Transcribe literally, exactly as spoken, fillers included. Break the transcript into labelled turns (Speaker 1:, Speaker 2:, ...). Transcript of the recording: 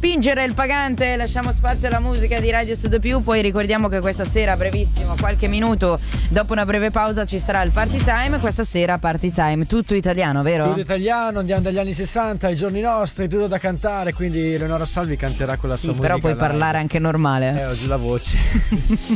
Speaker 1: spingere il pagante, lasciamo spazio alla musica di Radio Sud Più. Poi ricordiamo che questa sera, brevissimo, qualche minuto dopo una breve pausa, ci sarà il Party Time. Questa sera Party Time tutto italiano, vero?
Speaker 2: Tutto italiano, andiamo dagli anni sessanta ai giorni nostri, tutto da cantare. Quindi Eleonora Salvi canterà con la
Speaker 1: sì,
Speaker 2: sua musica.
Speaker 1: Però puoi
Speaker 2: live.
Speaker 1: parlare anche normale.
Speaker 2: Eh, ho giù la voce.